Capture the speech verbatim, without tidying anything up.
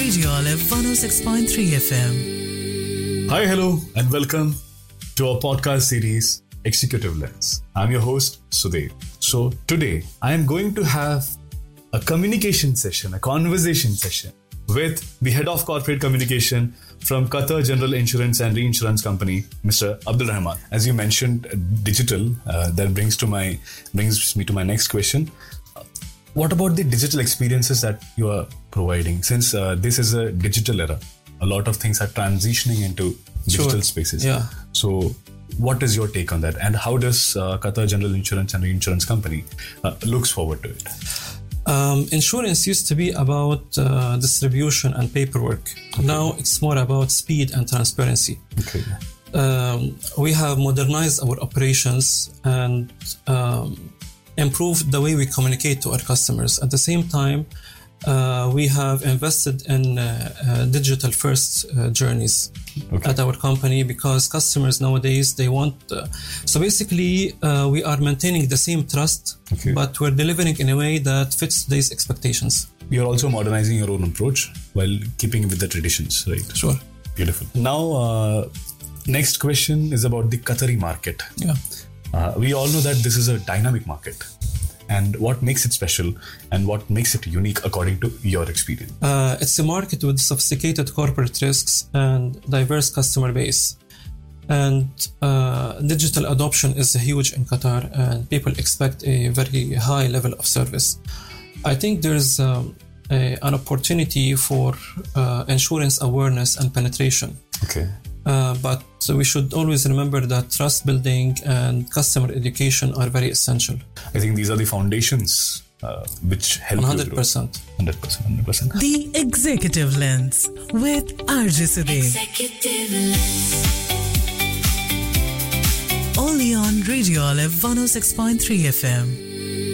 Radio Olive one oh six point three F M. Hi, hello, and welcome to our podcast series, Executive Lens. I'm your host, Sudev. So today, I am going to have a communication session, a conversation session with the Head of Corporate Communication from Qatar General Insurance and Reinsurance Company, Mister Abdul Rahman. As you mentioned, uh, digital, uh, that brings to my brings me to my next question. Uh, what about the digital experiences that you are providing? Since uh, this is a digital era, a lot of things are transitioning into digital Sure. spaces. Yeah. So what is your take on that? And how does uh, Qatar General Insurance and Reinsurance Company uh, looks forward to it? Um, insurance used to be about uh, distribution and paperwork. Okay. Now it's more about speed and transparency. Okay. Um, we have modernized our operations and um, improved the way we communicate to our customers. At the same time, uh, we have invested in uh, uh, digital first uh, journeys Okay. at our company because customers nowadays, they want... Uh, so basically, uh, we are maintaining the same trust, Okay. but we're delivering in a way that fits today's expectations. You're also modernizing your own approach while keeping with the traditions, right? Sure. Beautiful. Now, uh, next question is about the Qatari market. Yeah. Uh, we all know that this is a dynamic market. And what makes it special and what makes it unique according to your experience? Uh, it's a market with sophisticated corporate risks and diverse customer base. And uh, digital adoption is huge in Qatar, and people expect a very high level of service. I think there's um, a, an opportunity for uh, insurance awareness and penetration. Okay. Uh, but we should always remember that trust building and customer education are very essential. I think these are the foundations uh, which help one you hundred grow. percent. one hundred percent. one hundred percent. The Executive Lens with R J Sudev. Executive Lens. Only on Radio Olive one oh six point three F M.